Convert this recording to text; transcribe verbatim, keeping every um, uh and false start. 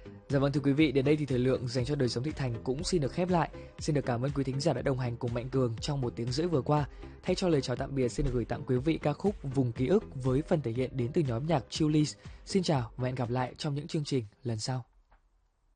Dạ vâng thưa quý vị, đến đây thì thời lượng dành cho đời sống thị thành cũng xin được khép lại. Xin được cảm ơn quý thính giả đã đồng hành cùng Mạnh Cường trong một tiếng rưỡi vừa qua. Thay cho lời chào tạm biệt, xin được gửi tặng quý vị ca khúc Vùng Ký ức với phần thể hiện đến từ nhóm nhạc Chillies. Xin chào và hẹn gặp lại trong những chương trình lần sau.